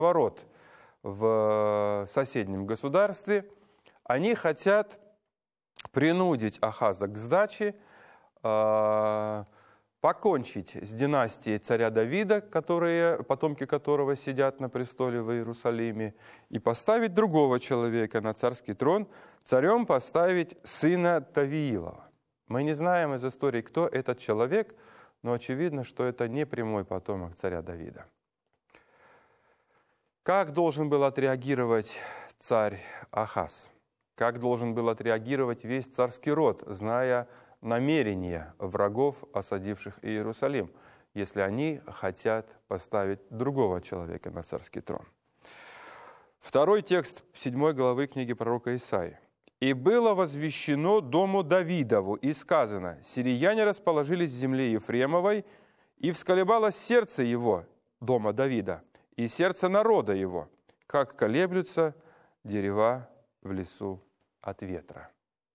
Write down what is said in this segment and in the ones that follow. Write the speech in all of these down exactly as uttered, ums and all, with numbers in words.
ворот в соседнем государстве. Они хотят принудить Ахаза к сдаче, покончить с династией царя Давида, которые, потомки которого сидят на престоле в Иерусалиме, и поставить другого человека на царский трон, царем поставить сына Тавиилова. Мы не знаем из истории, кто этот человек, но очевидно, что это не прямой потомок царя Давида. Как должен был отреагировать царь Ахаз? Как должен был отреагировать весь царский род, зная намерения врагов, осадивших Иерусалим, если они хотят поставить другого человека на царский трон? Второй текст седьмой главы книги пророка Исаии. «И было возвещено дому Давидову, и сказано, сирияне расположились в земле Ефремовой, и всколебалось сердце его, дома Давида, и сердце народа его, как колеблются дерева в лесу от ветра».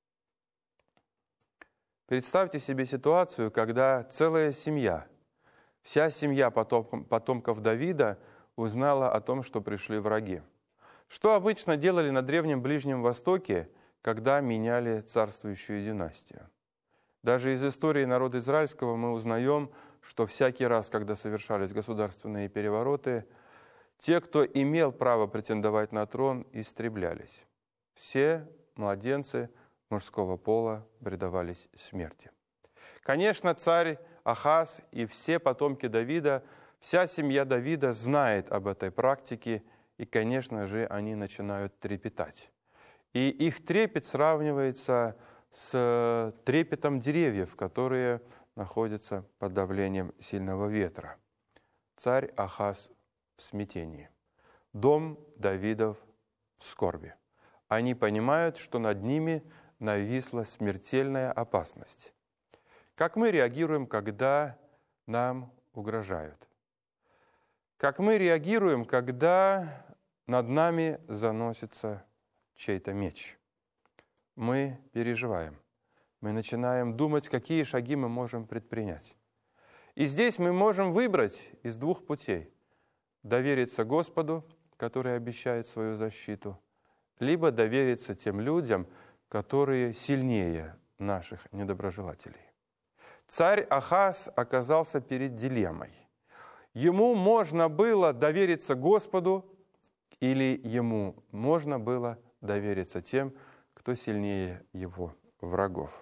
Представьте себе ситуацию, когда целая семья, вся семья потомков Давида узнала о том, что пришли враги. Что обычно делали на Древнем Ближнем Востоке, когда меняли царствующую династию? Даже из истории народа израильского мы узнаем, что всякий раз, когда совершались государственные перевороты, те, кто имел право претендовать на трон, истреблялись. Все младенцы мужского пола предавались смерти. Конечно, царь Ахаз и все потомки Давида, вся семья Давида знает об этой практике, и, конечно же, они начинают трепетать. И их трепет сравнивается с трепетом деревьев, которые находятся под давлением сильного ветра. Царь Ахаз в смятении. Дом Давидов в скорби. Они понимают, что над ними нависла смертельная опасность. Как мы реагируем, когда нам угрожают? Как мы реагируем, когда над нами заносится чей-то меч? Мы переживаем. Мы начинаем думать, какие шаги мы можем предпринять. И здесь мы можем выбрать из двух путей. Довериться Господу, который обещает свою защиту, либо довериться тем людям, которые сильнее наших недоброжелателей. Царь Ахаз оказался перед дилеммой. Ему можно было довериться Господу, или ему можно было довериться тем, кто сильнее его врагов.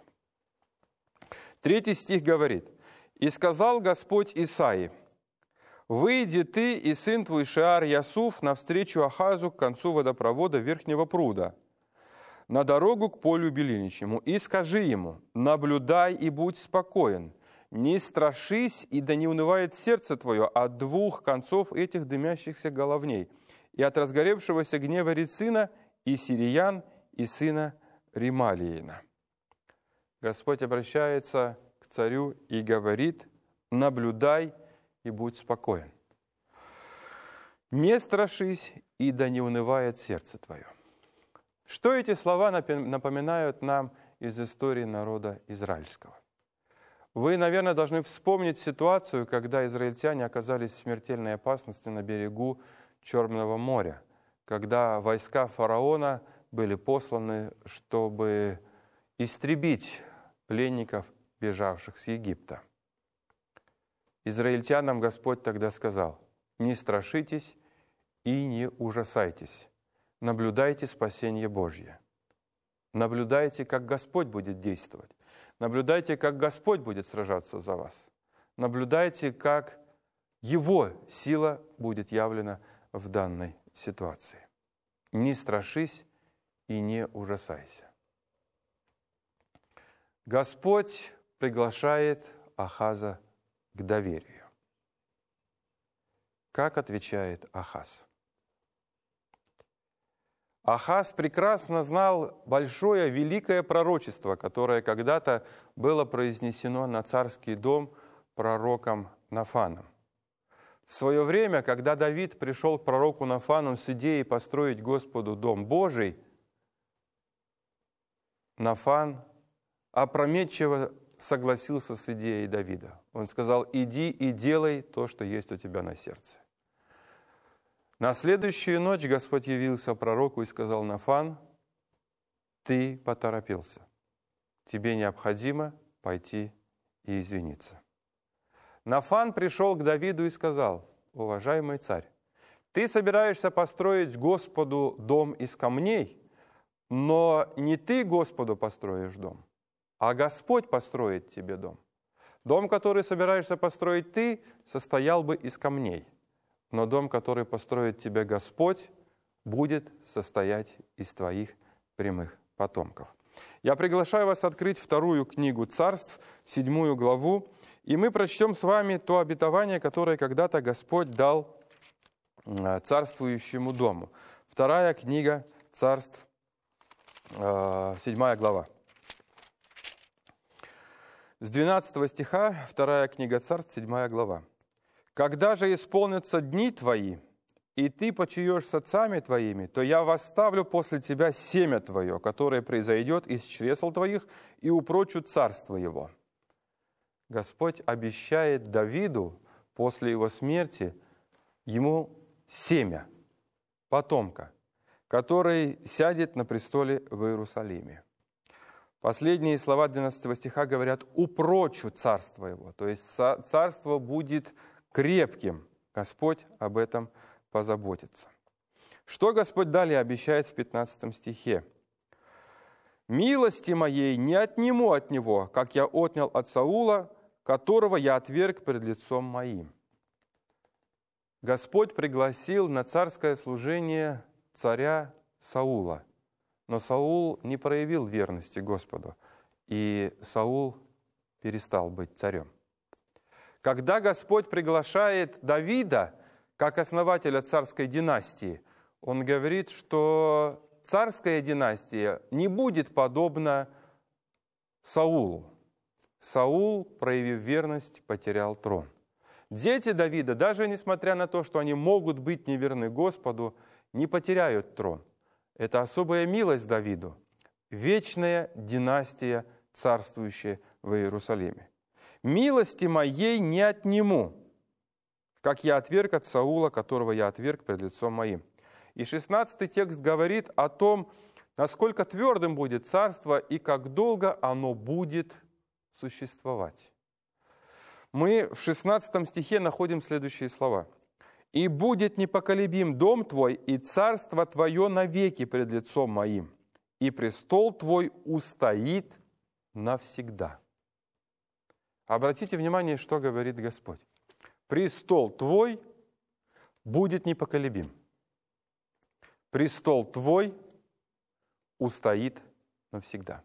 Третий стих говорит: «И сказал Господь Исаии: выйди ты и сын твой Шеар Ясуф навстречу Ахазу к концу водопровода Верхнего пруда, на дорогу к полю белиничьему, и скажи ему: наблюдай и будь спокоен, не страшись, и да не унывает сердце твое от двух концов этих дымящихся головней, и от разгоревшегося гнева Рецина, и сириян, и сына Ремалиина». Господь обращается к царю и говорит: наблюдай и будь спокоен. Не страшись, и да не унывает сердце твое. Что эти слова напоминают нам из истории народа израильского? Вы, наверное, должны вспомнить ситуацию, когда израильтяне оказались в смертельной опасности на берегу Черного моря, когда войска фараона были посланы, чтобы истребить пленников, бежавших с Египта. Израильтянам Господь тогда сказал: не страшитесь и не ужасайтесь, наблюдайте спасение Божье. Наблюдайте, как Господь будет действовать. Наблюдайте, как Господь будет сражаться за вас. Наблюдайте, как Его сила будет явлена в данной ситуации. Не страшись и не ужасайся. Господь приглашает Ахаза к доверию. Как отвечает Ахаз? Ахаз прекрасно знал большое, великое пророчество, которое когда-то было произнесено на царский дом пророком Нафаном. В свое время, когда Давид пришел к пророку Нафану с идеей построить Господу дом Божий, Нафан опрометчиво согласился с идеей Давида. Он сказал: иди и делай то, что есть у тебя на сердце. На следующую ночь Господь явился пророку и сказал: Нафан, ты поторопился. Тебе необходимо пойти и извиниться. Нафан пришел к Давиду и сказал: уважаемый царь, ты собираешься построить Господу дом из камней, но не ты Господу построишь дом, а Господь построит тебе дом. Дом, который собираешься построить ты, состоял бы из камней, но дом, который построит тебе Господь, будет состоять из твоих прямых потомков. Я приглашаю вас открыть вторую книгу Царств, седьмую главу, и мы прочтем с вами то обетование, которое когда-то Господь дал царствующему дому. Вторая книга Царств, седьмая глава. С двенадцатого стиха, вторая книга Царств, седьмая глава. «Когда же исполнятся дни твои, и ты почиешь с отцами твоими, то я восставлю после тебя семя твое, которое произойдет из чресл твоих, и упрочу царство его». Господь обещает Давиду после его смерти ему семя, потомка, который сядет на престоле в Иерусалиме. Последние слова двенадцатого стиха говорят: «упрочу царство его», то есть царство будет крепким. Господь об этом позаботится. Что Господь далее обещает в пятнадцатом стихе? «Милости моей не отниму от него, как я отнял от Саула, которого я отверг пред лицом моим». Господь пригласил на царское служение царя Саула, но Саул не проявил верности Господу, и Саул перестал быть царем. Когда Господь приглашает Давида как основателя царской династии, Он говорит, что царская династия не будет подобна Саулу. Саул, проявив верность, потерял трон. Дети Давида, даже несмотря на то, что они могут быть неверны Господу, не потеряют трон. Это особая милость Давиду, вечная династия, царствующая в Иерусалиме. «Милости моей не отниму, как я отверг от Саула, которого я отверг пред лицом моим». И шестнадцатый текст говорит о том, насколько твердым будет царство и как долго оно будет существовать. Мы в шестнадцатом стихе находим следующие слова. «И будет непоколебим дом твой, и царство твое навеки пред лицом моим, и престол твой устоит навсегда». Обратите внимание, что говорит Господь. «Престол твой будет непоколебим. Престол твой устоит навсегда».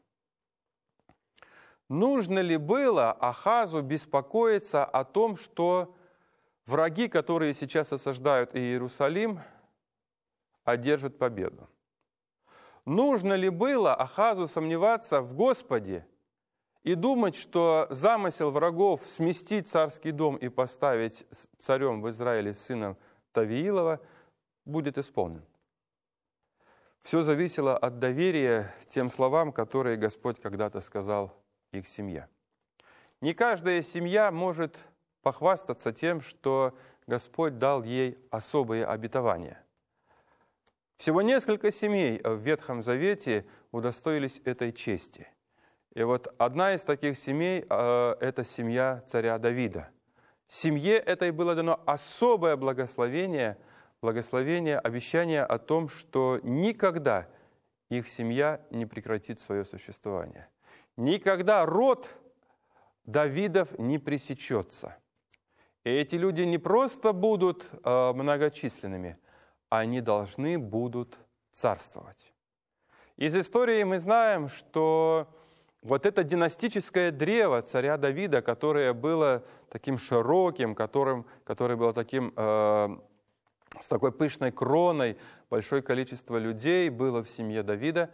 Нужно ли было Ахазу беспокоиться о том, что враги, которые сейчас осаждают Иерусалим, одержат победу? Нужно ли было Ахазу сомневаться в Господе и думать, что замысел врагов сместить царский дом и поставить царем в Израиле сына Тавиилова будет исполнен? Все зависело от доверия тем словам, которые Господь когда-то сказал их семье. Не каждая семья может похвастаться тем, что Господь дал ей особые обетования. Всего несколько семей в Ветхом Завете удостоились этой чести. И вот одна из таких семей э, – это семья царя Давида. Семье этой было дано особое благословение, благословение, обещание о том, что никогда их семья не прекратит свое существование. Никогда род Давидов не пресечется. И эти люди не просто будут э, многочисленными, они должны будут царствовать. Из истории мы знаем, что вот это династическое древо царя Давида, которое было таким широким, которым, которое было таким, э, с такой пышной кроной, большое количество людей было в семье Давида,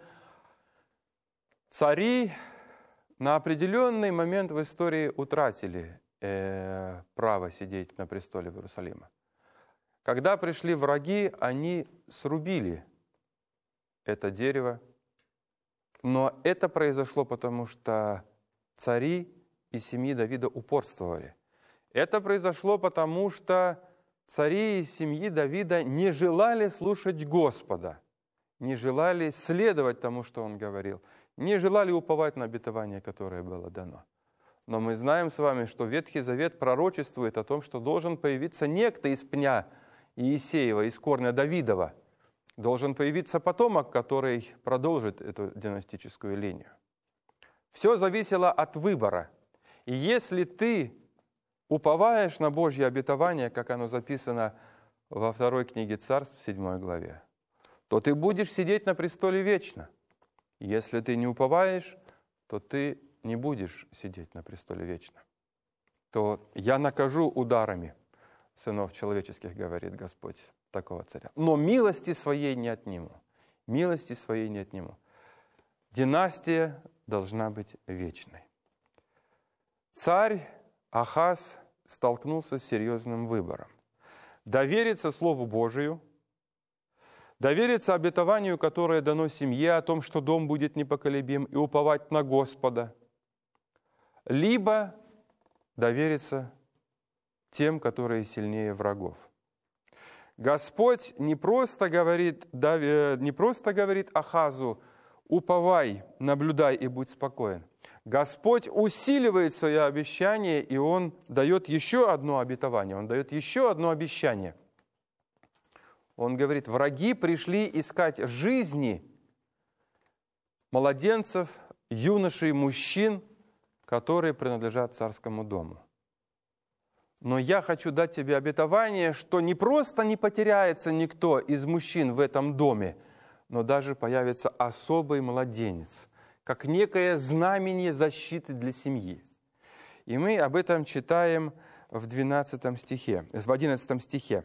цари на определенный момент в истории утратили э, право сидеть на престоле в Иерусалиме. Когда пришли враги, они срубили это дерево. Но это произошло потому, что цари из семьи Давида упорствовали. Это произошло потому, что цари семьи Давида не желали слушать Господа, не желали следовать тому, что Он говорил, не желали уповать на обетование, которое было дано. Но мы знаем с вами, что Ветхий Завет пророчествует о том, что должен появиться некто из пня Иисеева, из корня Давидова. Должен появиться потомок, который продолжит эту династическую линию. Все зависело от выбора. И если ты уповаешь на Божье обетование, как оно записано во второй книге Царств, в седьмой главе, то ты будешь сидеть на престоле вечно. Если ты не уповаешь, то ты не будешь сидеть на престоле вечно. То я накажу ударами сынов человеческих, говорит Господь, такого царя. Но милости своей не отниму. Милости своей не отниму. Династия должна быть вечной. Царь Ахаз столкнулся с серьезным выбором. Довериться Слову Божию, довериться обетованию, которое дано семье, о том, что дом будет непоколебим, и уповать на Господа, либо довериться тем, которые сильнее врагов. Господь не просто говорит, не просто говорит Ахазу: уповай, наблюдай и будь спокоен. Господь усиливает свое обещание, и Он дает еще одно обетование, Он дает еще одно обещание. Он говорит: враги пришли искать жизни младенцев, юношей, мужчин, которые принадлежат царскому дому. Но я хочу дать тебе обетование, что не просто не потеряется никто из мужчин в этом доме, но даже появится особый младенец, как некое знамение защиты для семьи. И мы об этом читаем в двенадцатом стихе, в одиннадцатом стихе.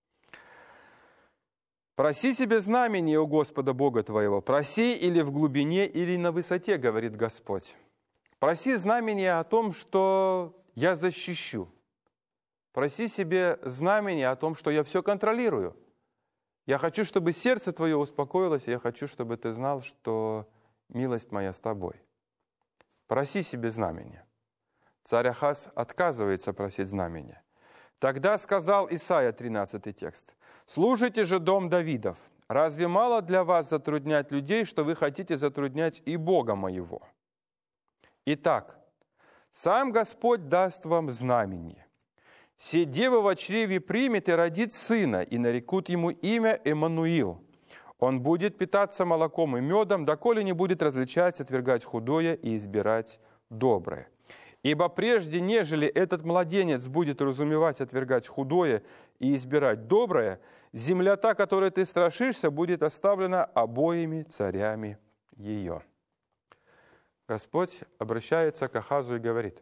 «Проси себе знамение у Господа Бога твоего, проси или в глубине, или на высоте, говорит Господь. Проси знамение о том, что я защищу. Проси себе знамение о том, что я все контролирую. Я хочу, чтобы сердце твое успокоилось, и я хочу, чтобы ты знал, что милость моя с тобой. Проси себе знамение». Царь Ахаз отказывается просить знамения. Тогда сказал Исайя, тринадцатый текст: «Слушайте же, дом Давидов, разве мало для вас затруднять людей, что вы хотите затруднять и Бога моего? Итак, сам Господь даст вам знамение. Се дева во чреве примет и родит сына, и нарекут ему имя Эммануил. Он будет питаться молоком и медом, доколе не будет различать, отвергать худое и избирать доброе. Ибо прежде, нежели этот младенец будет разумевать, отвергать худое и избирать доброе, земля та, которой ты страшишься, будет оставлена обоими царями ее». Господь обращается к Ахазу и говорит: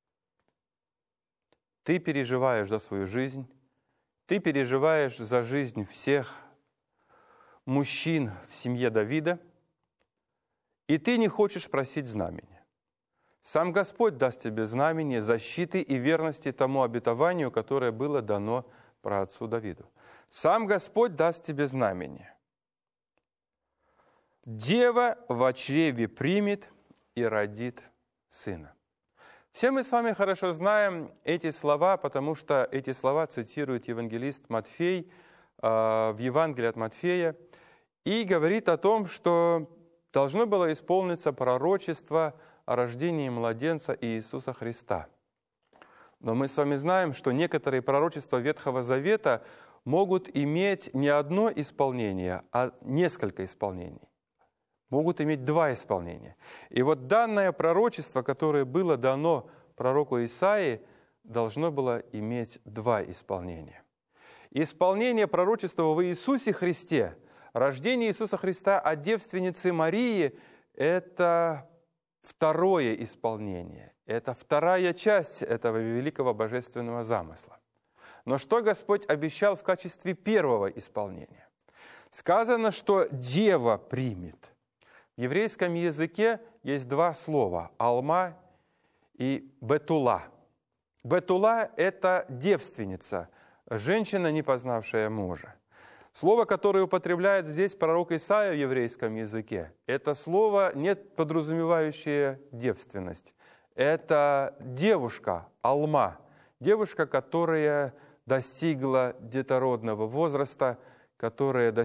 ты переживаешь за свою жизнь, ты переживаешь за жизнь всех мужчин в семье Давида, и ты не хочешь просить знамения. Сам Господь даст тебе знамение защиты и верности тому обетованию, которое было дано праотцу Давиду. Сам Господь даст тебе знамение. Дева во чреве примет и родит сына. Все мы с вами хорошо знаем эти слова, потому что эти слова цитирует евангелист Матфей э, в Евангелии от Матфея и говорит о том, что должно было исполниться пророчество о рождении младенца Иисуса Христа. Но мы с вами знаем, что некоторые пророчества Ветхого Завета могут иметь не одно исполнение, а несколько исполнений. Могут иметь два исполнения. И вот данное пророчество, которое было дано пророку Исаии, должно было иметь два исполнения. Исполнение пророчества в Иисусе Христе, рождение Иисуса Христа от девственницы Марии – это второе исполнение. Это вторая часть этого великого божественного замысла. Но что Господь обещал в качестве первого исполнения? Сказано, что дева примет. В еврейском языке есть два слова – алма и бетула. Бетула – это девственница, женщина, не познавшая мужа. Слово, которое употребляет здесь пророк Исаия в еврейском языке, это слово, не подразумевающее девственность. Это девушка, алма, девушка, которая достигла детородного возраста, которая